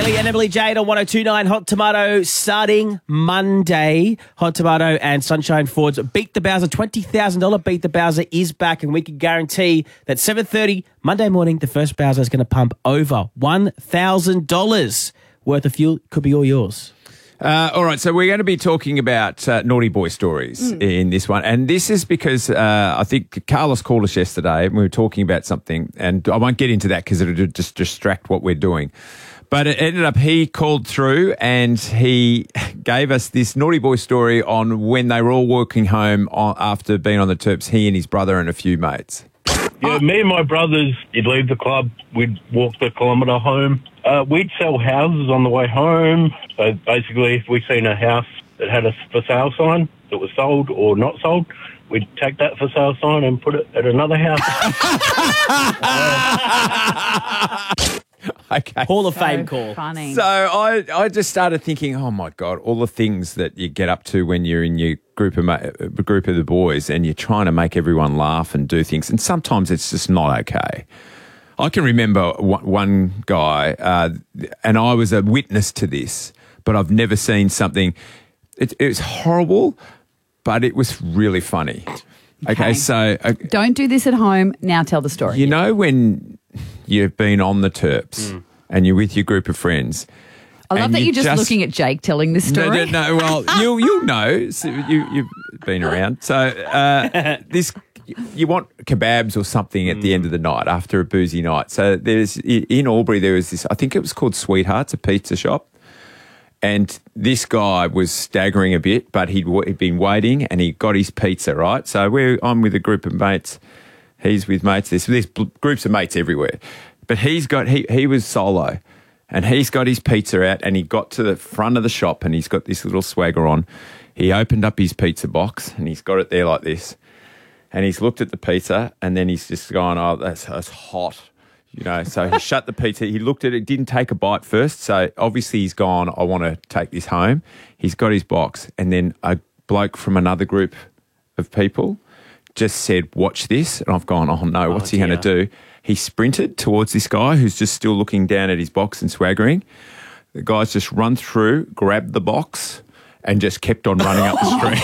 Ellie and Emily Jade on 102.9 Hot Tomato starting Monday. Hot Tomato and Sunshine Fords Beat the Bowser. $20,000 Beat the Bowser is back, and we can guarantee that 7:30 Monday morning, the first Bowser is going to pump over $1,000 worth of fuel. Could be all yours. All right, so we're going to be talking about naughty boy stories in this one. And this is because I think Carlos called us yesterday and we were talking about something, and I won't get into that because it'll just distract what we're doing. But it ended up he called through and he gave us this naughty boy story on when they were all walking home after being on the Terps, he and his brother and a few mates. Yeah, me and my brothers, you'd leave the club, we'd walk the kilometre home. We'd sell houses on the way home. So basically, if we seen a house that had a for sale sign that was sold or not sold, we'd take that for sale sign and put it at another house. Okay. Hall of Fame call. Funny. So I just started thinking, oh my God, all the things that you get up to when you're in your group of the boys and you're trying to make everyone laugh and do things, and sometimes it's just not okay. I can remember one guy, and I was a witness to this, but I've never seen something. It was horrible, but it was really funny. Okay, so don't do this at home. Now tell the story. You know when you've been on the Terps and you're with your group of friends. I love that you're just looking at Jake telling this story. No. Well, you'll know. So you've been around. So you want kebabs or something at the end of the night after a boozy night. So in Albury there was this. I think it was called Sweethearts, a pizza shop. And this guy was staggering a bit, but he'd been waiting and he got his pizza, right? So I'm with a group of mates. He's with mates. There's groups of mates everywhere. But he was solo and he's got his pizza out and he got to the front of the shop and he's got this little swagger on. He opened up his pizza box and he's got it there like this. And he's looked at the pizza and then he's just gone, oh, that's hot. You know, so he shut the pizza. He looked at it, didn't take a bite first. So obviously he's gone, I want to take this home. He's got his box. And then a bloke from another group of people just said, watch this. And I've gone, oh no, what's he going to do? He sprinted towards this guy who's just still looking down at his box and swaggering. The guy's just run through, grabbed the box and just kept on running up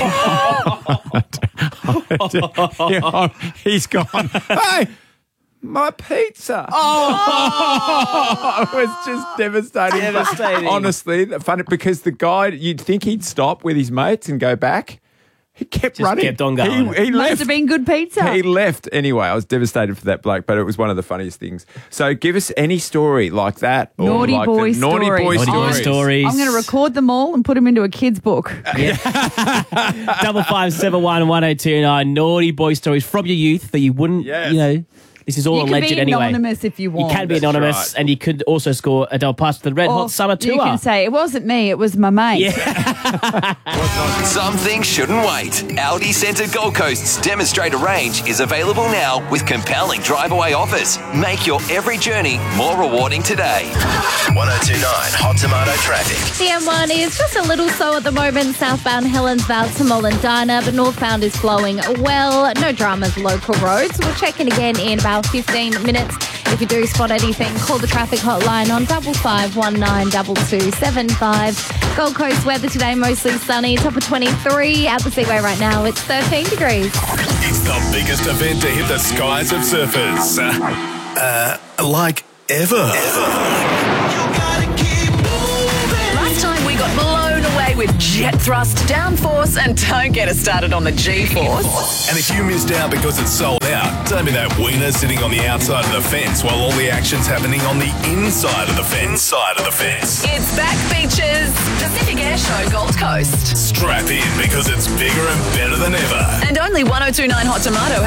the street. He's gone, hey! My pizza. Oh, it was just devastating. Honestly, funny because the guy, you'd think he'd stop with his mates and go back. He kept running. Kept on going. He Must left. have been good pizza. He left anyway. I was devastated for that bloke, but it was one of the funniest things. So give us any story like that. Or Naughty like boy Naughty boy stories. I'm going to record them all and put them into a kid's book. 5571 1029 naughty boy stories from your youth that you wouldn't, This is all you alleged can be anyway. anonymous if you want. You can be anonymous, right. and you could also score a double pass to the Red Hot Summer Tour. You can say, it wasn't me, it was my mate. Some things shouldn't wait. Audi Centre Gold Coast's demonstrator range is available now with compelling drive-away offers. Make your every journey more rewarding today. 1029 Hot Tomato traffic. The M1 is just a little slow at the moment, southbound Helensvale to Mollendina, but northbound is flowing well. No dramas, local roads. We'll check in again in about 15 minutes. If you do spot anything, call the traffic hotline on 55192275. Gold Coast weather today, mostly sunny, top of 23. At the Seaway right now, it's 13 degrees. It's the biggest event to hit the skies of surfers. Like ever. Last time we got blown away with jet thrust, downforce, and don't get us started on the G-force. And if you missed out because it's sold out, don't be that wiener sitting on the outside of the fence while all the action's happening on the inside of the fence. It's back, beaches. Pacific Air Show Gold Coast. Strap in because it's bigger and better than ever. And only 1029 Hot Tomato